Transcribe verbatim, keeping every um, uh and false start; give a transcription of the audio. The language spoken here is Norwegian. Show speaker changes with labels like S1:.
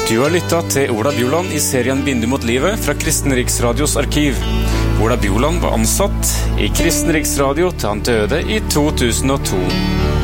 S1: Du har lyttet til Ola Bjoland i serien Vindu mot livet fra Kristen Riksradios arkiv. Ola Bjoland var ansatt i Kristen Riksradio til han døde i to tusen og to.